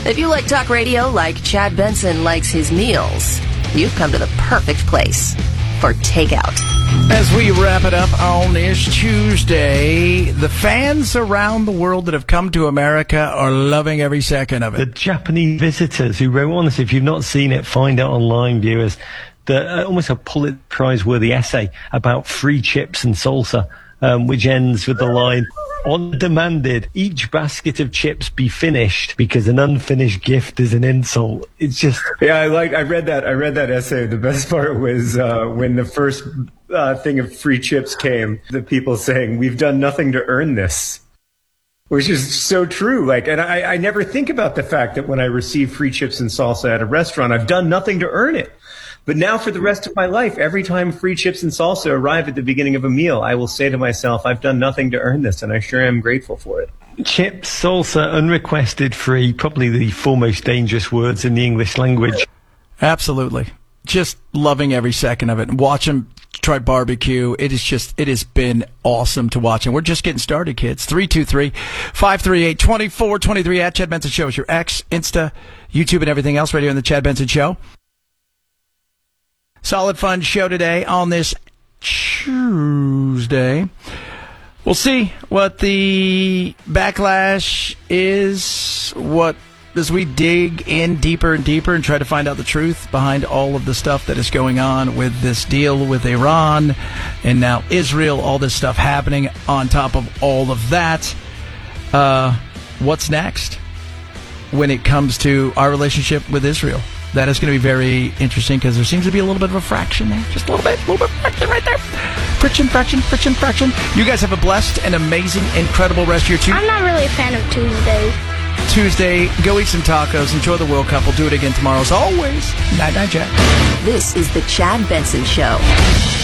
If you like talk radio like Chad Benson likes his meals, you've come to the perfect place for takeout. As we wrap it up on this Tuesday, the fans around the world that have come to America are loving every second of it. The Japanese visitors who wrote on this, if you've not seen it, find it online, viewers. Almost a Pulitzer Prize-worthy essay about free chips and salsa, which ends with the line, "On demanded, each basket of chips be finished because an unfinished gift is an insult." It's just... Yeah, I read that essay. The best part was when the first thing of free chips came, the people saying, "We've done nothing to earn this." Which is so true. And I never think about the fact that when I receive free chips and salsa at a restaurant, I've done nothing to earn it. But now for the rest of my life, every time free chips and salsa arrive at the beginning of a meal, I will say to myself, I've done nothing to earn this, and I sure am grateful for it. Chips, salsa, unrequested, free, probably the four most dangerous words in the English language. Absolutely. Just loving every second of it. Watch them try barbecue. It has been awesome to watch. And we're just getting started, kids. 323-538-2423 at Chad Benson Show is your X, Insta, YouTube, and everything else right here on the Chad Benson Show. Solid fun show today on this Tuesday. We'll see what the backlash is, as we dig in deeper and deeper and try to find out the truth behind all of the stuff that is going on with this deal with Iran and now Israel, all this stuff happening on top of all of that. What's next when it comes to our relationship with Israel? That is going to be very interesting because there seems to be a little bit of a fraction there. Just a little bit of fraction right there. Friction. You guys have a blessed and amazing, incredible rest of your Tuesday. I'm not really a fan of Tuesday. Go eat some tacos. Enjoy the World Cup. We'll do it again tomorrow as always. Night, Jack. This is the Chad Benson Show.